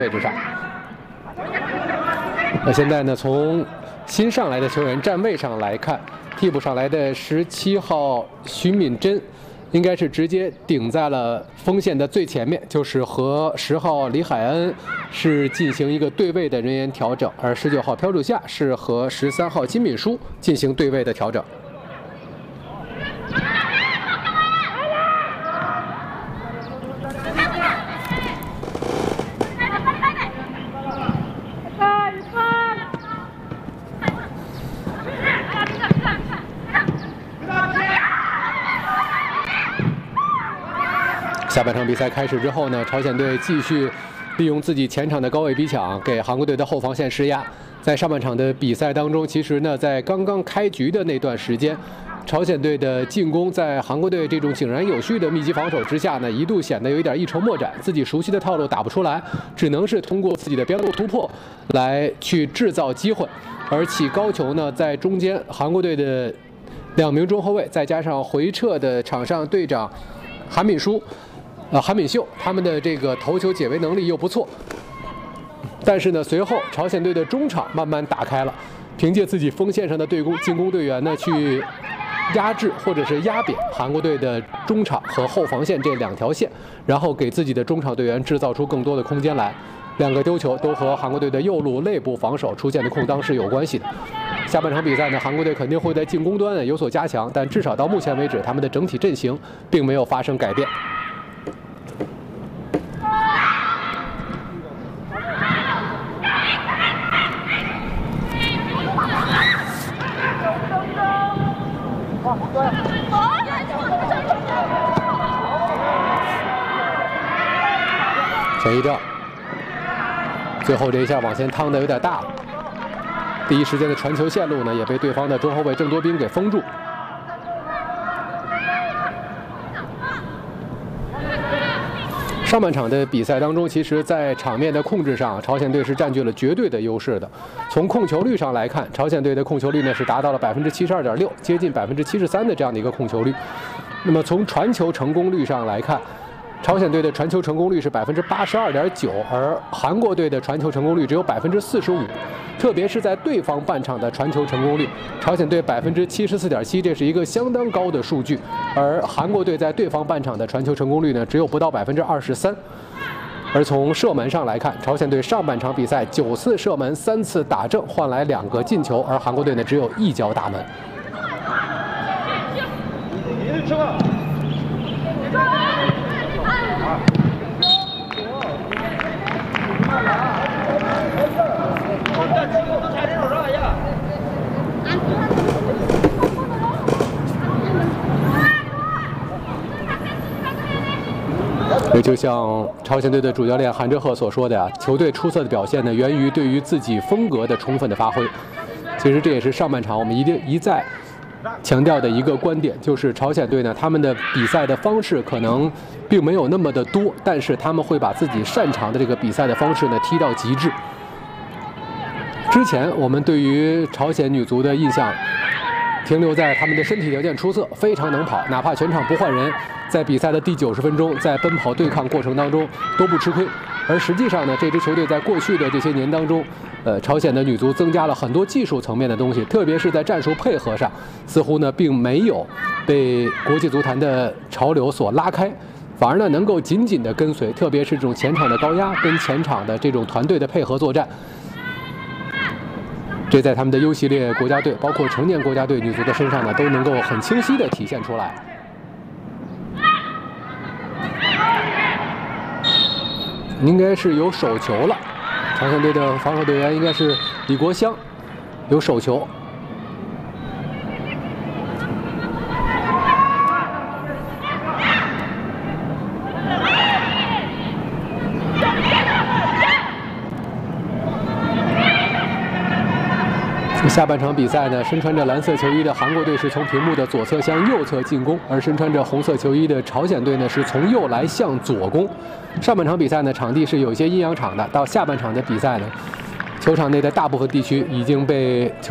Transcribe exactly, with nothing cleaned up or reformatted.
位置上。那现在呢，从新上来的球员站位上来看，替补上来的十七号徐敏珍，应该是直接顶在了锋线的最前面，就是和十号李海恩是进行一个对位的人员调整，而十九号朴柱夏是和十三号金敏书进行对位的调整。 下半场比赛开始之后呢，朝鲜队继续利用自己前场的高位逼抢，给韩国队的后防线施压。在上半场的比赛当中，其实呢，在刚刚开局的那段时间，朝鲜队的进攻在韩国队这种井然有序的密集防守之下呢，一度显得有一点一筹莫展，自己熟悉的套路打不出来，只能是通过自己的边路突破来去制造机会。而起高球呢，在中间韩国队的两名中后卫，再加上回撤的场上队长韩敏书。 呃，韩敏秀他们的这个头球解围能力又不错，但是呢，随后朝鲜队的中场慢慢打开了，凭借自己锋线上的对攻进攻队员呢，去压制或者是压扁韩国队的中场和后防线这两条线，然后给自己的中场队员制造出更多的空间来。两个丢球都和韩国队的右路内部防守出现的空当是有关系的。下半场比赛呢，韩国队肯定会在进攻端有所加强，但至少到目前为止，他们的整体阵型并没有发生改变。 前一正，最后这一下往前趟的有点大了，第一时间的传球线路呢也被对方的中后卫郑多彬给封住。上半场的比赛当中，其实在场面的控制上，朝鲜队是占据了绝对的优势的。从控球率上来看，朝鲜队的控球率呢是达到了百分之七十二点六，接近百分之七十三的这样的一个控球率。那么从传球成功率上来看， 朝鲜队的传球成功率是百分之八十二点九，而韩国队的传球成功率只有百分之四十五。特别是在对方半场的传球成功率，朝鲜队百分之七十四点七，这是一个相当高的数据。而韩国队在对方半场的传球成功率呢，只有不到百分之二十三。而从射门上来看，朝鲜队上半场比赛九次射门，三次打正，换来两个进球，而韩国队呢只有一脚打门。 也就像朝鲜队的主教练韩哲赫所说的呀、啊，球队出色的表现呢，源于对于自己风格的充分的发挥。其实这也是上半场我们一定一再强调的一个观点，就是朝鲜队呢，他们的比赛的方式可能并没有那么的多，但是他们会把自己擅长的这个比赛的方式呢踢到极致。之前我们对于朝鲜女足的印象停留在他们的身体条件出色，非常能跑，哪怕全场不换人，在比赛的第九十分钟，在奔跑对抗过程当中都不吃亏。而实际上呢，这支球队在过去的这些年当中，呃，朝鲜的女足增加了很多技术层面的东西，特别是在战术配合上，似乎呢并没有被国际足坛的潮流所拉开，反而呢能够紧紧的跟随，特别是这种前场的高压跟前场的这种团队的配合作战。 这在他们的 U 系列国家队，包括成年国家队女足的身上呢，都能够很清晰地体现出来。应该是有手球了，朝鲜队的防守队员应该是李国香，有手球。下半场比赛呢，身穿着蓝色球衣的韩国队是从屏幕的左侧向右侧进攻，而身穿着红色球衣的朝鲜队呢是从右来向左攻。上半场比赛呢，场地是有些阴阳场的，到下半场的比赛呢，球场内的大部分地区已经被球